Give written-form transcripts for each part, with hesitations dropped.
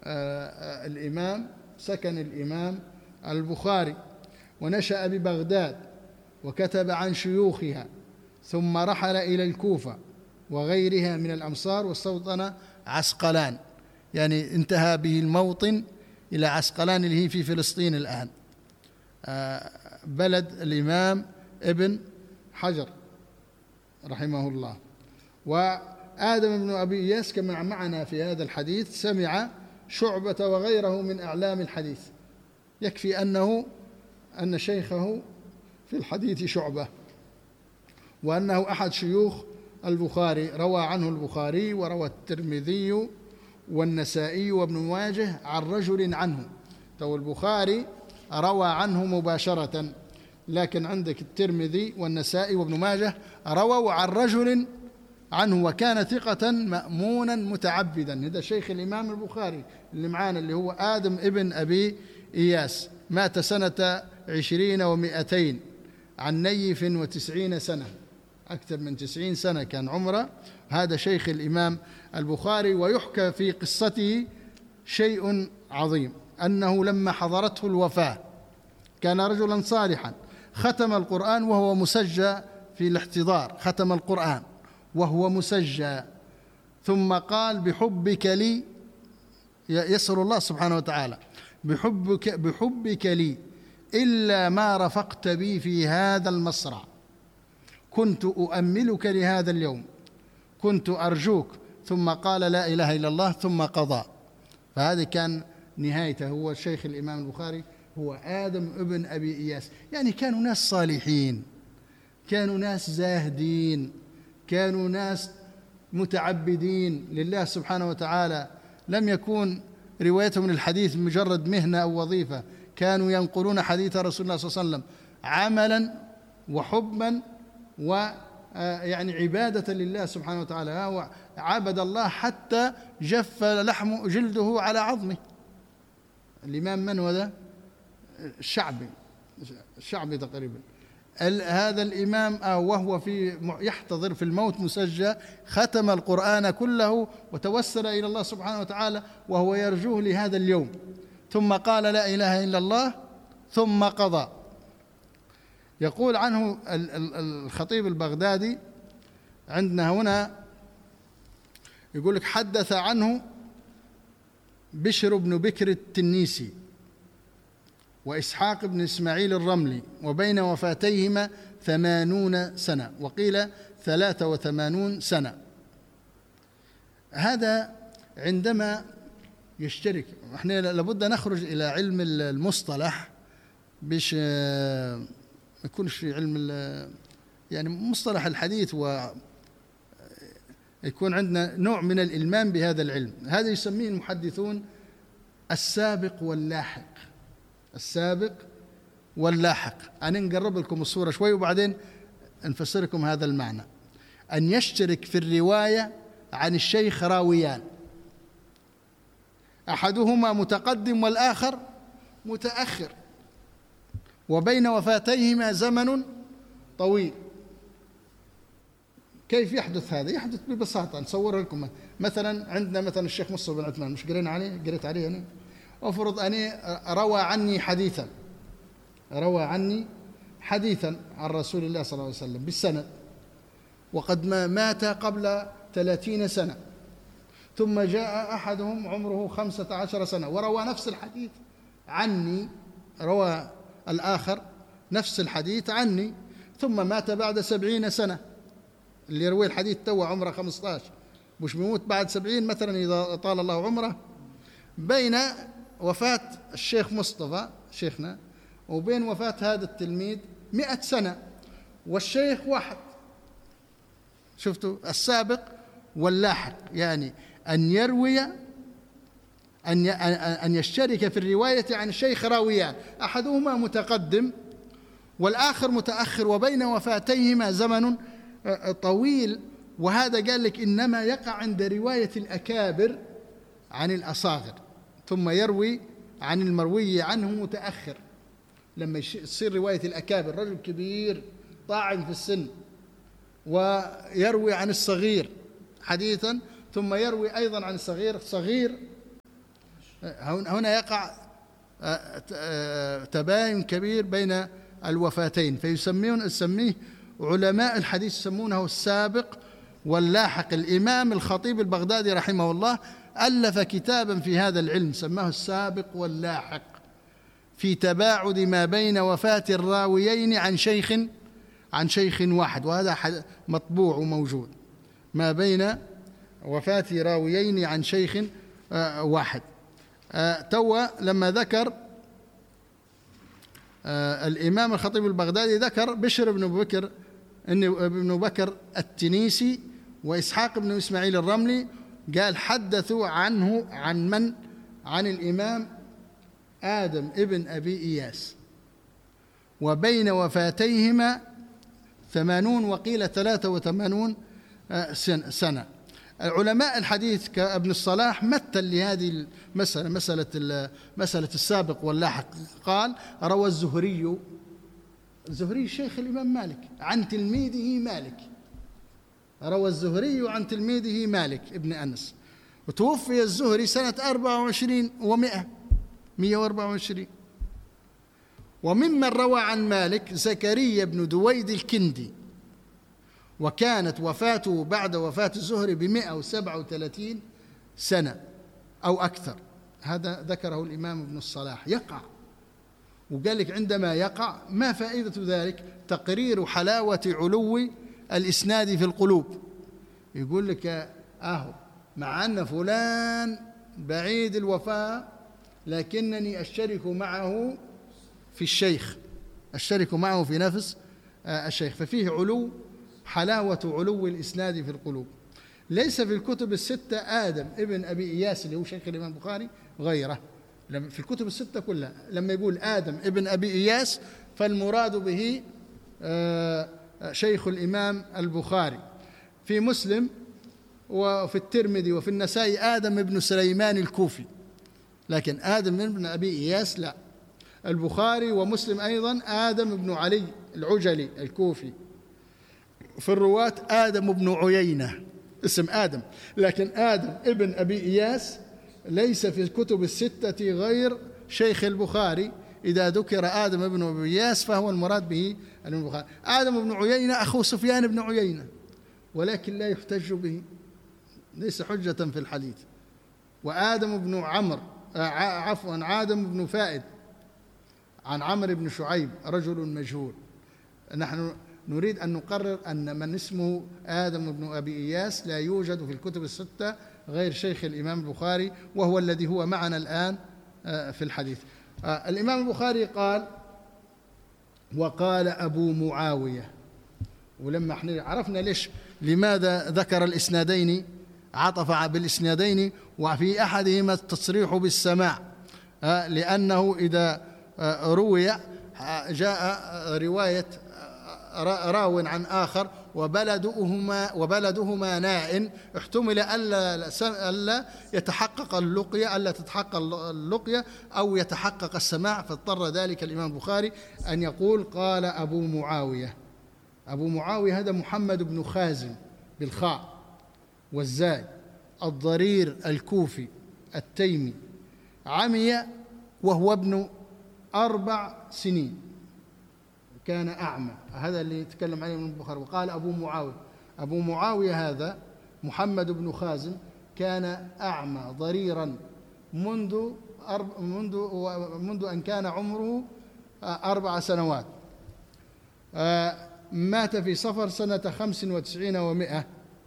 الإمام سكن الإمام البخاري، ونشأ ببغداد وكتب عن شيوخها، ثم رحل إلى الكوفة وغيرها من الأمصار واستوطن عسقلان، يعني انتهى به الموطن إلى عسقلان اللي هي في فلسطين الآن، بلد الإمام ابن حجر رحمه الله. وآدم بن أبي إياس كما معنا في هذا الحديث سمع شعبة وغيره من أعلام الحديث، يكفي أن شيخه في الحديث شعبة، وأنه أحد شيوخ البخاري، روى عنه البخاري وروى الترمذي والنسائي وابن ماجه عن رجل عنه. تو البخاري روى عنه مباشرة، لكن عندك الترمذي والنسائي وابن ماجه رووا عن رجل عنه، وكان ثقة مأمونا متعبدا. هذا شيخ الإمام البخاري اللي معانا اللي هو آدم ابن أبي إياس، مات سنة 20 و200 عن نيف 90 سنة، أكثر من 90 سنة كان عمره. هذا شيخ الإمام البخاري. ويحكى في قصته شيء عظيم، أنه لما حضرته الوفاة كان رجلا صالحا، ختم القرآن وهو مسجى في الاحتضار، ختم القرآن وهو مسجى، ثم قال بحبك لي، يسأل الله سبحانه وتعالى بحبك لي إلا ما رفقت بي في هذا المصرع، كنت أؤملك لهذا اليوم، كنت أرجوك. ثم قال لا إله إلا الله ثم قضى. فهذه كان نهايته. هو الشيخ الإمام البخاري هو آدم ابن أبي إياس. يعني كانوا ناس صالحين، كانوا ناس زاهدين، كانوا ناس متعبدين لله سبحانه وتعالى. لم يكون روايتهم من الحديث مجرد مهنة أو وظيفة، كانوا ينقلون حديث رسول الله صلى الله عليه وسلم عملا وحبا ويعني عبادة لله سبحانه وتعالى. هو عبد الله حتى جف لحم جلده على عظمه. الإمام من هو ذا؟ الشعبي تقريبا. هذا الإمام وهو يحتضر في الموت مسجى، ختم القرآن كله وتوسل إلى الله سبحانه وتعالى وهو يرجوه لهذا اليوم، ثم قال لا إله إلا الله ثم قضى. يقول عنه الخطيب البغدادي عندنا هنا، يقول لك حدث عنه بشر بن بكر التنيسي وإسحاق بن إسماعيل الرملي، وبين وفاتيهما 80 سنة، وقيل 83 سنة. هذا عندما يشترك، احنا لابد نخرج إلى علم المصطلح باش ما يكونش في علم يعني مصطلح الحديث، ويكون عندنا نوع من الإلمام بهذا العلم. هذا يسميه المحدثون السابق واللاحق. السابق واللاحق. أنا نقرب لكم الصورة شوي وبعدين نفسر لكم هذا المعنى. أن يشترك في الرواية عن الشيخ راويان، أحدهما متقدم والآخر متأخر، وبين وفاتيهما زمن طويل. كيف يحدث هذا؟ يحدث ببساطة. نصور لكم مثلا عندنا مثلا الشيخ مصطفى بن عثمان، مش قريت عليه أنا؟ أفرض أني روى عني حديثا عن رسول الله صلى الله عليه وسلم بالسند، وقد مات قبل 30 سنة، ثم جاء أحدهم عمره 15 سنة وروى نفس الحديث عني، روى الآخر نفس الحديث عني، ثم مات بعد 70 سنة. اللي يروي الحديث تو عمره 15، مش بيموت بعد 70 مثلا إذا طال الله عمره. بين وفاة الشيخ مصطفى شيخنا وبين وفاة هذا التلميذ 100 سنة، والشيخ واحد. شفتوا السابق واللاحق، يعني أن يروي أن يشترك في الرواية عن الشيخ راويان، أحدهما متقدم والآخر متأخر، وبين وفاتيهما زمن طويل. وهذا قال لك إنما يقع عند رواية الأكابر عن الأصاغر، ثم يروي عن المروي عنه متأخر. لما يصير رواية الأكابر، رجل كبير طاعن في السن ويروي عن الصغير حديثا، ثم يروي أيضا عن الصغير، صغير هنا يقع تباين كبير بين الوفاتين، فيسميه علماء الحديث يسمونه السابق واللاحق. الإمام الخطيب البغدادي رحمه الله ألف كتابا في هذا العلم سماه السابق واللاحق، في تباعد ما بين وفاة الراويين عن شيخ واحد، وهذا مطبوع وموجود، ما بين وفاة راويين عن شيخ واحد. لما ذكر الإمام الخطيب البغدادي ذكر بشر بن بكر التنيسي وإسحاق بن إسماعيل الرملي، قال حدثوا عنه عن من؟ عن الإمام آدم ابن أبي إياس، وبين وفاتيهما 80 وقيل 83 سنة. علماء الحديث كابن الصلاح مثل لهذه المسألة، مسألة السابق واللاحق، قال روى الزهري شيخ الإمام مالك عن تلميذه مالك، روى الزهري عن تلميذه مالك ابن أنس، وتوفي الزهري سنة 24 و100 124. وممن روى عن مالك زكريا بن دويد الكندي، وكانت وفاته بعد وفاة الزهري ب137 سنة أو أكثر. هذا ذكره الإمام ابن الصلاح. يقع، وقال لك عندما يقع ما فائدة ذلك؟ تقرير حلاوة علو الإسناد في القلوب. يقول لك مع أن فلان بعيد الوفاة لكنني أشترك معه في الشيخ، أشترك معه في نفس الشيخ، ففيه حلاوة علو الإسناد في القلوب. ليس في الكتب الستة آدم ابن أبي إياس اللي هو شيخ الإمام البخاري غيره، في الكتب الستة كلها لما يقول آدم ابن أبي إياس فالمراد به شيخ الإمام البخاري. في مسلم وفي الترمذي وفي النسائي آدم ابن سليمان الكوفي، لكن آدم ابن أبي إياس لا. البخاري ومسلم أيضا آدم ابن علي العجلي الكوفي. في الرواة آدم بن عيينة اسم آدم، لكن آدم ابن أبي إياس ليس في الكتب الستة غير شيخ البخاري. إذا ذكر آدم ابن أبي إياس فهو المراد به البخاري. آدم بن عيينة أخو سفيان بن عيينة، ولكن لا يحتج به، ليس حجة في الحديث. وآدم بن آدم بن فائد عن عمرو بن شعيب رجل مجهول. نحن نريد أن نقرر أن من اسمه آدم بن أبي إياس لا يوجد في الكتب الستة غير شيخ الإمام البخاري، وهو الذي هو معنا الآن في الحديث. الإمام البخاري قال وقال أبو معاوية. ولما احنا عرفنا لماذا ذكر الإسنادين، عطف بالإسنادين، وفي أحدهما التصريح بالسماع، لأنه إذا روي جاء رواية راو عن آخر وبلدهما نائٍ، احتمل ألا يتحقق اللقية، ألا تتحقق اللقية أو يتحقق السماع، فاضطر ذلك الإمام البخاري أن يقول قال أبو معاوية. أبو معاوية هذا محمد بن خازم بالخاء والزاي الضرير الكوفي التيمي، عمي وهو ابن 4 سنين، كان أعمى. هذا اللي يتكلم عليه من البخاري. وقال أبو معاوية هذا محمد بن خازم كان أعمى ضريرا منذ أن كان عمره 4 سنوات. مات في صفر سنة 95 و100.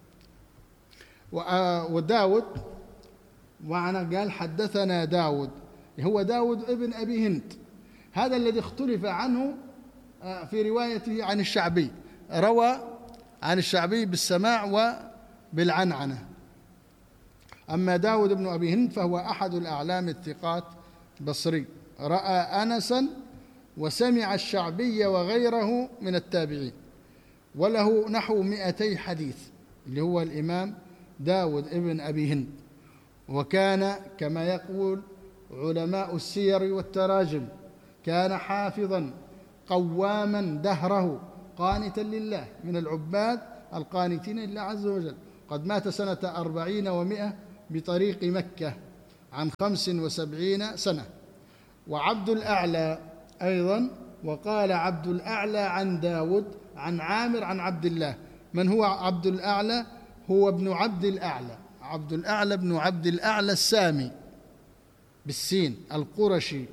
وداود معنا قال حدثنا داود، هو داود ابن أبي هند، هذا الذي اختلف عنه في روايته عن الشعبي، روى عن الشعبي بالسماع وبالعنعنة. أما داود بن أبي هند فهو أحد الأعلام الثقات بصري، رأى أنسا وسمع الشعبي وغيره من التابعين، وله نحو 200 حديث، اللي هو الإمام داود ابن أبي هند. وكان كما يقول علماء السير والتراجم كان حافظا قواما دهره قانتا لله، من العباد القانتين لله عز وجل. قد مات سنة 40 و100 بطريق مكة، عن 75 سنة. وعبد الأعلى أيضا، وقال عبد الأعلى عن داود عن عامر عن عبد الله. من هو عبد الأعلى؟ هو ابن عبد الأعلى، عبد الأعلى بن عبد الأعلى السامي بالسين القرشي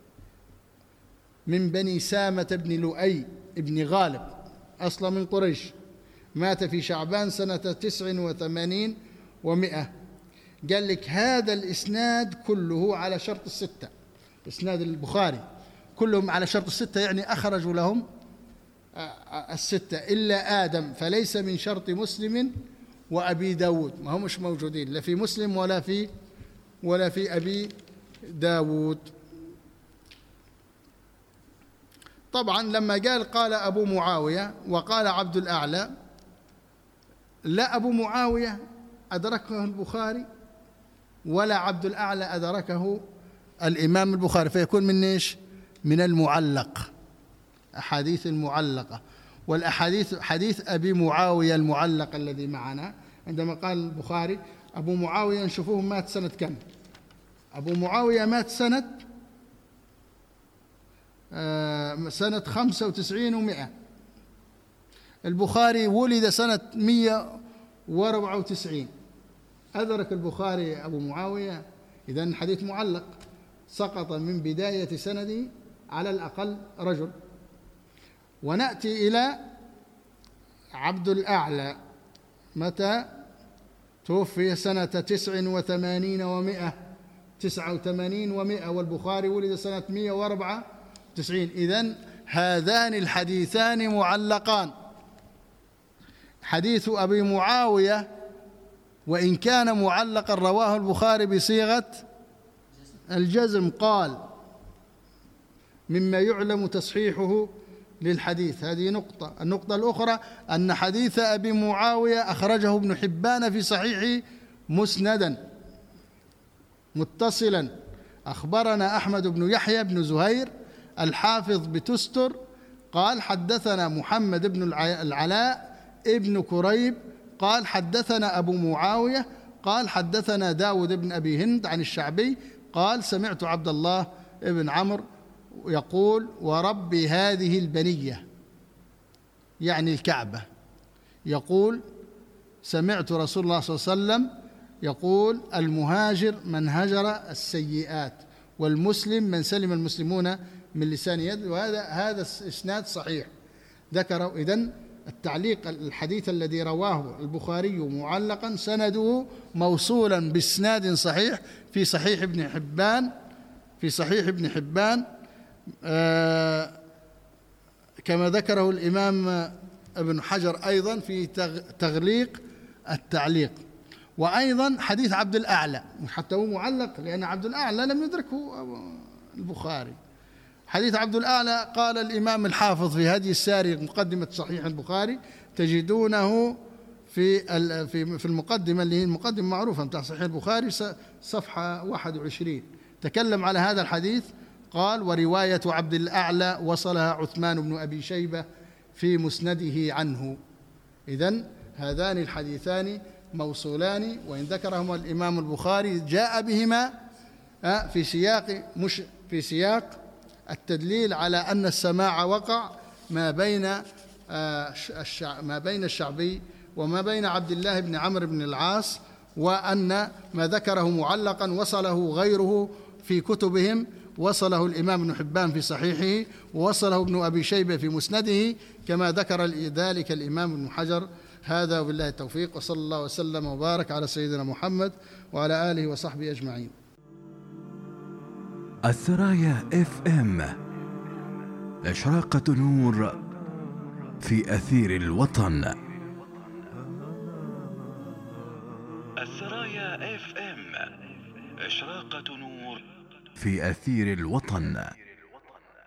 من بني سامة بن لؤي بن غالب، أصلا من قريش. مات في شعبان سنة 89 و100. قال لك هذا الإسناد كله على شرط الستة، إسناد البخاري كلهم على شرط الستة، يعني أخرجوا لهم الستة إلا آدم، فليس من شرط مسلم وأبي داود، ما هم مش موجودين لا في مسلم ولا في أبي داود. طبعا لما قال أبو معاوية وقال عبد الأعلى، لا أبو معاوية أدركه البخاري ولا عبد الأعلى أدركه الإمام البخاري، فيكون من إيش؟ من المعلق، أحاديث المعلقة. والأحاديث حديث أبي معاوية المعلق الذي معنا، عندما قال البخاري أبو معاوية نشوفوه مات سنة كم؟ أبو معاوية مات سنة 95 و100. البخاري ولد سنة 194. أدرك البخاري أبو معاوية، إذن حديث معلق، سقط من بداية سنده على الأقل رجل. ونأتي إلى عبد الأعلى، متى توفي؟ سنة 89 و100، 89 و100، والبخاري ولد سنة 194. إذن هذان الحديثان معلقان. حديث أبي معاوية وإن كان معلقا رواه البخاري بصيغة الجزم، قال مما يعلم تصحيحه للحديث. هذه نقطة. النقطة الأخرى أن حديث أبي معاوية أخرجه ابن حبان في صحيحه مسندا متصلا. أخبرنا أحمد بن يحيى بن زهير الحافظ بتستر قال حدثنا محمد بن العلاء ابن كريب قال حدثنا أبو معاوية قال حدثنا داود بن أبي هند عن الشعبي قال سمعت عبد الله بن عمرو يقول ورب هذه البنية، يعني الكعبة، يقول سمعت رسول الله صلى الله عليه وسلم يقول المهاجر من هجر السيئات والمسلم من سلم المسلمون من لسان يد. وهذا إسناد صحيح ذكره. إذن التعليق الحديث الذي رواه البخاري معلقا سنده موصولا بإسناد صحيح في صحيح ابن حبان كما ذكره الإمام ابن حجر أيضا في تغليق التعليق. وأيضا حديث عبد الأعلى، حتى هو معلق لأن عبد الأعلى لم يدركه البخاري. حديث عبد الأعلى قال الإمام الحافظ في هدي الساري مقدمة صحيح البخاري، تجدونه في المقدمة اللي هي المقدمة معروفة بتاع صحيح البخاري صفحة 21، تكلم على هذا الحديث قال ورواية عبد الأعلى وصلها عثمان بن أبي شيبة في مسنده عنه. إذن هذان الحديثان موصولان، وإن ذكرهما الإمام البخاري جاء بهما في سياق التدليل على أن السماع وقع ما بين الشعبي وما بين عبد الله بن عمرو بن العاص، وأن ما ذكره معلقا وصله غيره في كتبهم، وصله الإمام ابن حبان في صحيحه ووصله ابن أبي شيبة في مسنده كما ذكر ذلك الإمام ابن حجر. هذا وبالله التوفيق، وصلى الله وسلم وبارك على سيدنا محمد وعلى آله وصحبه أجمعين. الثرايا FM إشراقة نور في أثير الوطن. الثرايا FM إشراقة نور في أثير الوطن.